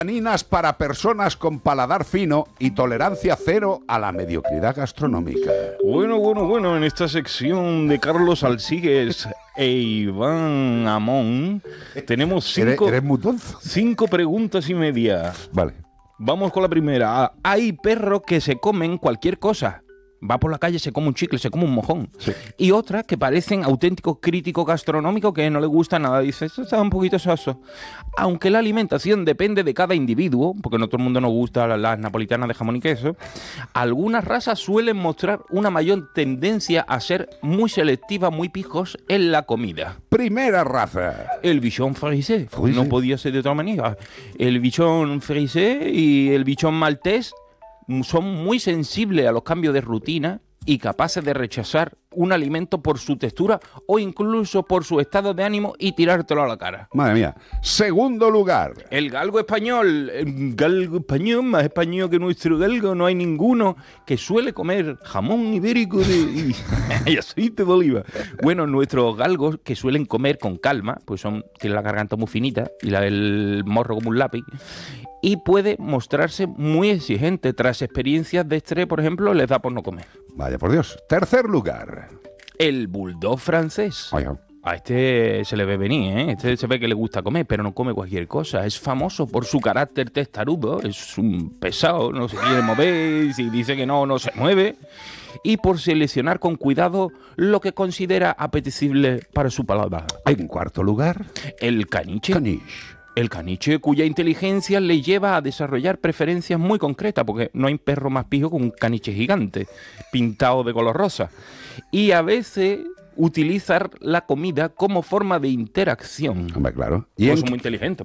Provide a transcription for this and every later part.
Vitaminas para personas con paladar fino y tolerancia cero a la mediocridad gastronómica. Bueno, en esta sección de Carlos Alsigues e Iván Amón tenemos ¿Eres mutonzo? 5 preguntas y media. Vale. Vamos con la primera. Hay perros que se comen cualquier cosa. Va por la calle, se come un chicle, se come un mojón. Sí. Y otras que parecen auténticos críticos gastronómicos que no les gusta nada. Dice, esto está un poquito soso. Aunque la alimentación depende de cada individuo, porque no todo el mundo nos gusta las napolitanas de jamón y queso, algunas razas suelen mostrar una mayor tendencia a ser muy selectivas, muy pijos en la comida. Primera raza. El bichón frisé. Frisé. No podía ser de otra manera. El bichón frisé y el bichón maltés son muy sensibles a los cambios de rutina y capaces de rechazar un alimento por su textura o incluso por su estado de ánimo y tirártelo a la cara. Madre mía. Segundo lugar. El galgo español, más español que nuestro galgo, no hay ninguno, que suele comer jamón ibérico y aceite de oliva. Bueno, nuestros galgos que suelen comer con calma, pues tienen la garganta muy finita y el morro como un lápiz, y puede mostrarse muy exigente. Tras experiencias de estrés, por ejemplo, les da por no comer. Vaya por Dios. Tercer lugar. El bulldog francés. Oiga. A este se le ve venir, ¿eh? Este se ve que le gusta comer, pero no come cualquier cosa. Es famoso por su carácter testarudo, es un pesado, no se quiere mover, si dice que no se mueve. Y por seleccionar con cuidado lo que considera apetecible para su paladar. En cuarto lugar. El caniche. Caniche. El caniche, cuya inteligencia le lleva a desarrollar preferencias muy concretas, porque no hay perro más pijo que un caniche gigante, pintado de color rosa. Y a veces utilizar la comida como forma de interacción. Hombre, claro. Pues son muy inteligentes,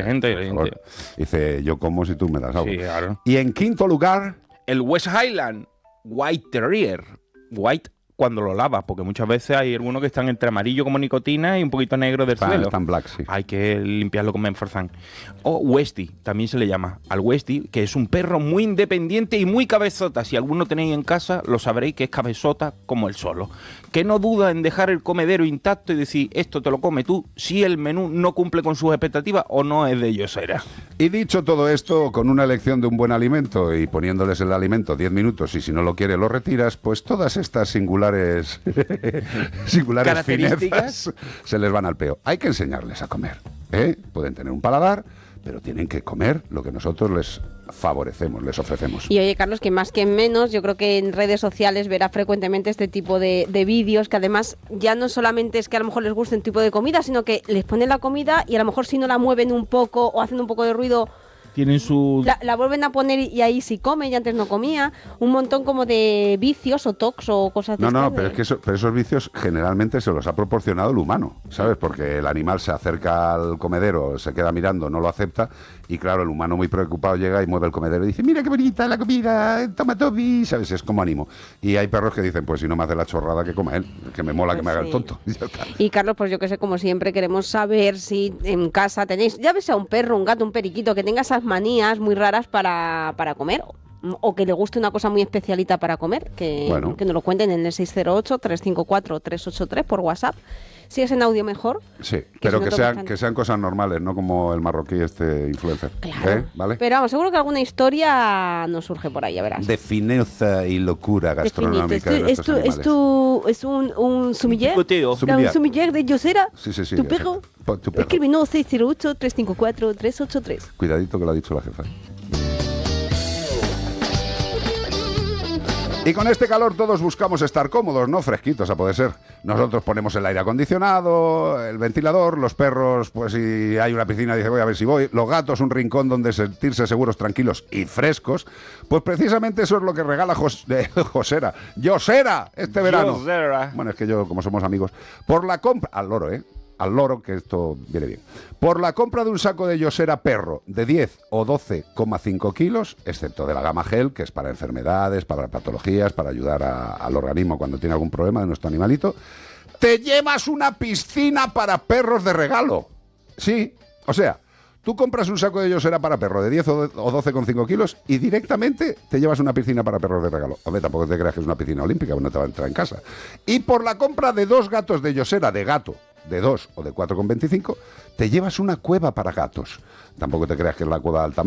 Dice, yo como si tú me das algo. Sí, claro. Y en quinto lugar. El West Highland White Terrier. White cuando lo lavas, porque muchas veces hay algunos que están entre amarillo como nicotina y un poquito negro del suelo. Están black, sí. Hay que limpiarlo con Menforsan. O Westie, también se le llama al Westie, que es un perro muy independiente y muy cabezota. Si alguno tenéis en casa, lo sabréis que es cabezota como el solo. Que no duda en dejar el comedero intacto y decir, esto te lo come tú, si el menú no cumple con sus expectativas o no es de Yosera. Y dicho todo esto, con una elección de un buen alimento y poniéndoles el alimento 10 minutos y si no lo quiere lo retiras, pues todas estas singulares finezas se les van al peo. Hay que enseñarles a comer, ¿eh? Pueden tener un paladar, pero tienen que comer lo que nosotros les favorecemos, les ofrecemos. Y oye, Carlos, que más que menos, yo creo que en redes sociales verá frecuentemente este tipo de vídeos, que además ya no solamente es que a lo mejor les guste un tipo de comida, sino que les ponen la comida y a lo mejor si no la mueven un poco o hacen un poco de ruido, tienen su... La vuelven a poner y ahí sí come, y antes no comía. Un montón como de vicios o tocs o cosas de No, pero es que esos vicios generalmente se los ha proporcionado el humano, ¿sabes? Porque el animal se acerca al comedero, se queda mirando, no lo acepta, y claro, el humano muy preocupado llega y mueve el comedero y dice, mira qué bonita la comida, toma Toby, ¿sabes? Es como ánimo. Y hay perros que dicen, pues si no me hace la chorrada, que coma él, que me mola que me haga el tonto. Y Carlos, pues yo que sé, como siempre, queremos saber si en casa tenéis, ya ves a un perro, un gato, un periquito, que tenga esas manías muy raras para comer, o que le guste una cosa muy especialita para comer, que nos lo cuenten en el 608-354-383 por WhatsApp. Si es en audio mejor. Sí, pero si que sean cosas normales, no como el marroquí influencer. Claro. ¿Vale? Pero vamos, seguro que alguna historia nos surge por ahí, ya verás. De fineza y locura gastronómica de nuestros animales. ¿Es un sumiller? ¿Un sumiller de Yosera? Sí. ¿Tu perro? Escríbenos 608-354-383. Cuidadito que lo ha dicho la jefa. Y con este calor todos buscamos estar cómodos, ¿no? Fresquitos a poder ser. Nosotros ponemos el aire acondicionado, el ventilador, los perros, pues si hay una piscina, dice voy a ver si voy. Los gatos, un rincón donde sentirse seguros, tranquilos y frescos. Pues precisamente eso es lo que regala Yosera este verano. Yosera. Bueno, es que yo, como somos amigos, por la compra... Al loro, al loro, que esto viene bien. Por la compra de un saco de Yosera perro de 10 o 12,5 kilos, excepto de la gama gel, que es para enfermedades, para patologías, para ayudar al organismo cuando tiene algún problema de nuestro animalito, te llevas una piscina para perros de regalo. Sí, o sea, tú compras un saco de Yosera para perro de 10 o 12,5 kilos y directamente te llevas una piscina para perros de regalo. Hombre, tampoco te creas que es una piscina olímpica, no te va a entrar en casa. Y por la compra de 2 gatos de Yosera de gato, de 2 o de 4,25, te llevas una cueva para gatos. Tampoco te creas que es la cueva alta